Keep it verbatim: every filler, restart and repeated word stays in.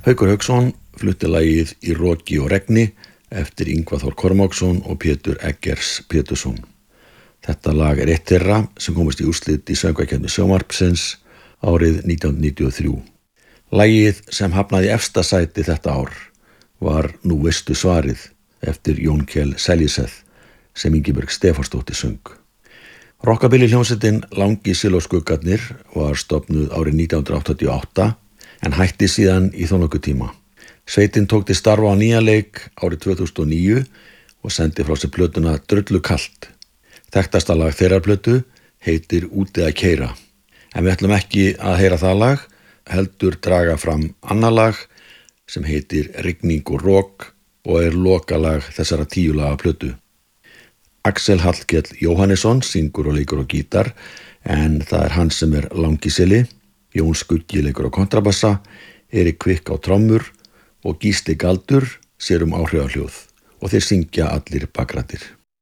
Haukur Hauksson flutti lagið Í roki og regni eftir Ingvar Þór Kormáksson og Pétur Eggers Pétursson. Þetta lag er eitt þeirra sem komist í úrslit í söngvakeppni sjónvarpsins árið nítján hundruð níutíu og þrjú. Lagið sem hafnaði í efsta sæti þetta ár var Nú veistu svarið eftir Jón Kjell Seljiseth sem Ingibjörg Stefánsdóttir söng. Rockabilly hljómsveitin Langi Silóskuggarnir var stofnuð árið nítján hundruð áttatíu og átta en hætti síðan í þó nokkuð tíma. Sveitin tók til starfa á nýja leik árið tvö þúsund og níu og sendi frá sér plötuna Drullu kalt. Þekktasta lag þeirrar plötu heitir Úti að keyra. En við ætlum ekki að heyra það lag, heldur draga fram annað lag sem heitir Rigning og rok og er lokalag þessara tíu laga plötu. Axel Hallkell Jóhannesson syngur og leikur á gítar en það er hann sem er langisili, Jón Skuggi leikur á kontrabassa, Erik Kvikk á trommur og Gísli Galdur sér um áhrifahljóð og þeir syngja allir bakrættir.